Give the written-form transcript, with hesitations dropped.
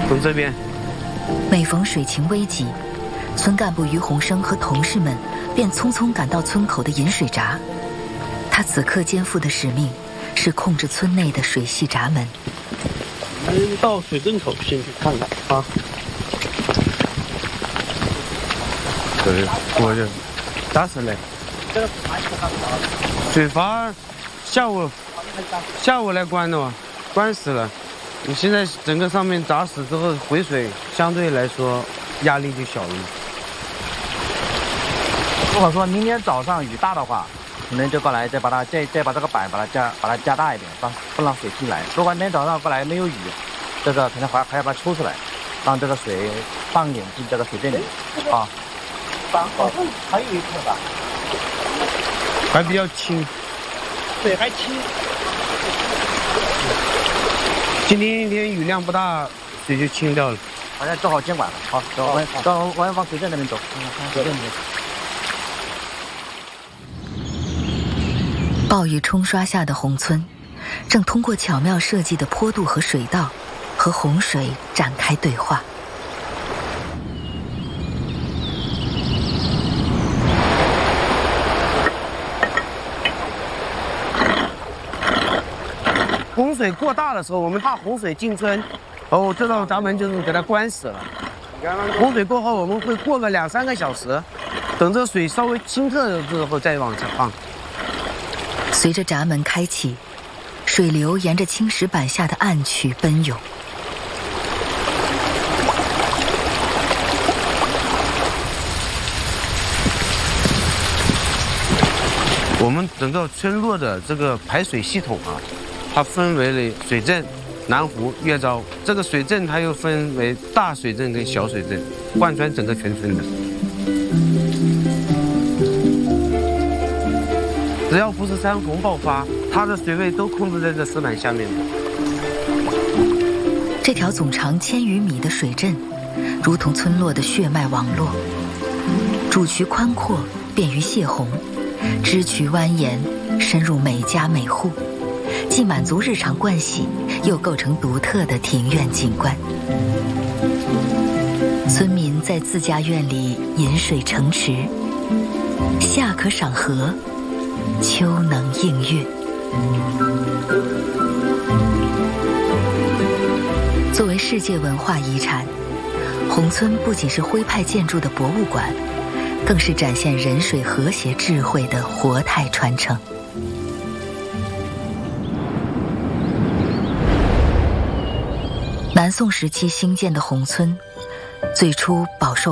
从这边。 每逢水情危急，村干部于洪生和同事们便匆匆赶到村口的引水闸。他此刻肩负的使命是控制村内的水系闸门。 我们到水镇口先去看看啊。对，我就打死了。这个水阀下午来关的嘛，关死了。你现在整个上面砸死之后回水，相对来说压力就小了。 如果说明天早上雨大的话，可能就过来再把这个板把它加大一点，不让水进来。如果明天早上过来没有雨，这个可能还要把它抽出来，让这个水放领进这个水镇里啊。板好像还有一块吧， 还比较轻， 水还轻。 今天一天雨量不大，水就清掉了。 好像做好监管了，好，走，我要往水镇那边走，水镇里面。 暴雨冲刷下的洪村，正通过巧妙设计的坡度和水道，和洪水展开对话。 洪水过大的时候，我们怕洪水进村，这道闸门就是给它关死了。洪水过后，我们会过个2-3个小时，等这水稍微清澈了之后再往前放。 随着闸门开启，水流沿着青石板下的暗渠奔涌。 我们整个村落的这个排水系统啊，它分为了水镇、南湖、岳昭。这个水镇它又分为大水镇跟小水镇，贯穿整个全村的。只要不是山洪爆发，它的水位都控制在这石板下面的。 这条总长1000余米的水镇，如同村落的血脉网络，主渠宽阔，便于泄洪；支渠蜿蜒，深入每家每户，既满足日常盥洗，又构成独特的庭院景观。村民在自家院里饮水成池，夏可赏荷，秋能映月。作为世界文化遗产，洪村不仅是徽派建筑的博物馆，更是展现人水和谐智慧的活态传承。南宋时期兴建的洪村，最初饱受